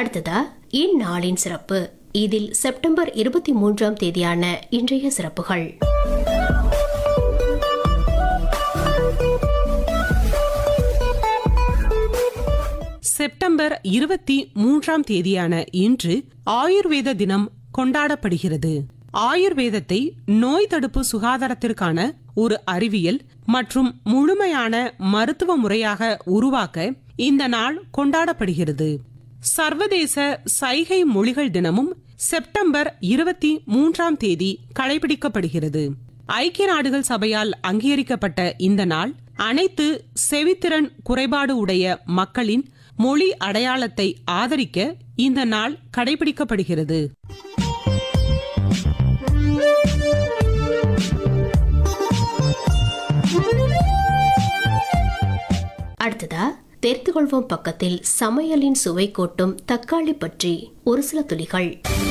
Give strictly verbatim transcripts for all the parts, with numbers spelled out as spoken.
அடுத்ததா இந்நாளின் சிறப்பு. இதில் செப்டம்பர் இருபத்தி மூன்றாம் தேதியான இன்றைய சிறப்புகள். செப்டம்பர் இருபத்தி மூன்றாம் தேதியான இன்று ஆயுர்வேத தினம் கொண்டாடப்படுகிறது. ஆயுர்வேதத்தை நோய் தடுப்பு சுகாதாரத்திற்கான ஒரு அறிவியல் மற்றும் முழுமையான மருத்துவ முறையாக உருவாக்க இந்த நாள் கொண்டாடப்படுகிறது. சர்வதேச சைகை மொழிகள் தினமும் செப்டம்பர் இருபத்தி மூன்றாம் தேதி கடைபிடிக்கப்படுகிறது. ஐக்கிய நாடுகள் சபையால் அங்கீகரிக்கப்பட்ட இந்த நாள் அனைத்து செவித்திறன் குறைபாடு உடைய மக்களின் மொழி அடையாளத்தை ஆதரிக்க இந்த நாள் கடைபிடிக்கப்படுகிறது. அடுத்ததா தெரிந்து கொள்வோம் பக்கத்தில் சமையலின் சுவை கூட்டும் தக்காளி பற்றி ஒரு சில துளிகள்.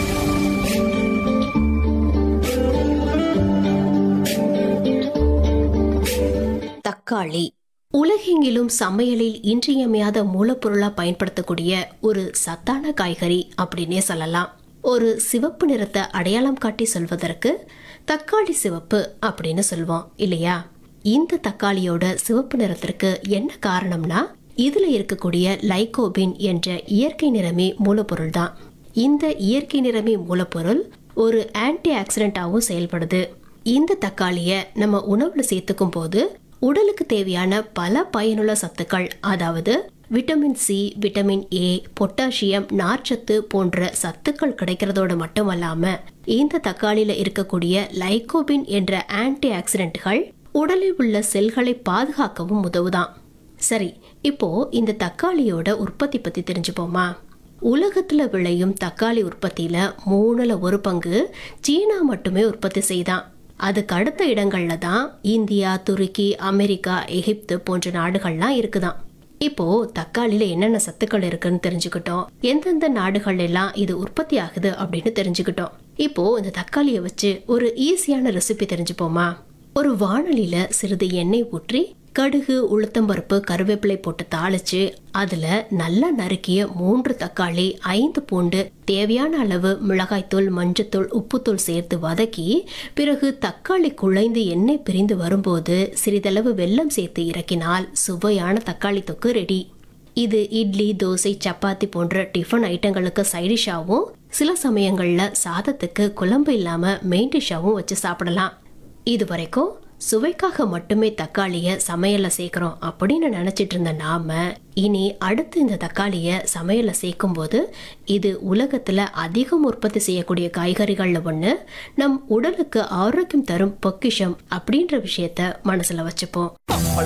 தக்காளி உலகெங்கிலும் சமையலில் இன்றியமையாத மூலப்பொருளா பயன்படுத்தக்கூடிய ஒரு சத்தான காய்கறி அப்படின்னே சொல்லலாம். ஒரு சிவப்பு நிறத்தை அடையாளம் காட்டி சொல்வதற்கு தக்காளி சிவப்பு அப்படின்னு சொல்வோம் இல்லையா? இந்த தக்காளியோட சிவப்பு நிறத்திற்கு என்ன காரணம்னா, இதுல இருக்கக்கூடிய லைகோபின் என்ற இயற்கை நிறமி மூலப்பொருள் தான். இந்த இயற்கை நிறமி மூலப்பொருள் ஒரு ஆன்டி ஆக்சிடென்டாவும் செயல்படுது. இந்த தக்காளிய நம்ம உணவுல சேர்த்துக்கும் போது உடலுக்கு தேவையான பல பயனுள்ள சத்துக்கள், அதாவது vitamin C, vitamin A, potassium, நார்ச்சத்து போன்ற சத்துக்கள் கிடைக்கிறதோடு மட்டுமல்லாம இந்த தக்காளியில இருக்கக்கூடிய லைகோபின் என்ற ஆன்டி ஆக்சிடென்ட்கள் உடலில் உள்ள செல்களை பாதுகாக்கவும் உதவுதான். சரி, இப்போ இந்த தக்காளியோட உற்பத்தி பத்தி தெரிஞ்சுப்போமா? உலகத்துல விளையும் தக்காளி உற்பத்தியில மூணுல ஒரு பங்கு சீனா மட்டுமே உற்பத்தி செய்தான். அதுக்கு அடுத்த இடங்கள்ல தான் இந்தியா, துருக்கி, அமெரிக்கா, எகிப்து போன்ற நாடுகள்லாம் இருக்குதான். இப்போ தக்காளியில என்னென்ன சத்துக்கள் இருக்குன்னு தெரிஞ்சுக்கிட்டோம். எந்தெந்த நாடுகள் எல்லாம் இது உற்பத்தி ஆகுது அப்படின்னு தெரிஞ்சுக்கிட்டோம். இப்போ இந்த தக்காளியை வச்சு ஒரு ஈஸியான ரெசிபி தெரிஞ்சுப்போமா? ஒரு வாணலியில சிறிது எண்ணெய் ஊற்றி கடுகு, உளுத்தம்பருப்பு, கருவேப்பிலை போட்டு தாளிச்சு அதுல நல்லா நறுக்கிய மூன்று தக்காளி, ஐந்து பூண்டு, தேவையான அளவு மிளகாய்த்தூள், மஞ்சத்தூள், உப்புத்தூள் சேர்த்து வதக்கி பிறகு தக்காளி குழைந்து எண்ணெய் பிரிந்து வரும்போது சிறிதளவு வெல்லம் சேர்த்து இறக்கினால் சுவையான தக்காளி தொக்கு ரெடி. இது இட்லி, தோசை, சப்பாத்தி போன்ற டிஃபன் ஐட்டங்களுக்கு சைடிஷாவும், சில சமயங்கள்ல சாதத்துக்கு குழம்பு இல்லாம மெயின் டிஷ்ஷாவும் வச்சு சாப்பிடலாம். இது வரைக்கும் சுவைக்காக மட்டுமே தக்காளிய சமையல்ல சேர்க்கிறோம் அப்படின்னு நினைச்சிட்டு இருந்த நாம இனி அடுத்து இந்த தக்காளிய சமையல்ல சேர்க்கும் போது இது உலகத்துல அதிகம் உற்பத்தி செய்யக்கூடிய காய்கறிகள்ல ஒண்ணு, நம் உடலுக்கு ஆரோக்கியம் தரும் பொக்கிஷம் அப்படின்ற விஷயத்த மனசுல வச்சுப்போம்.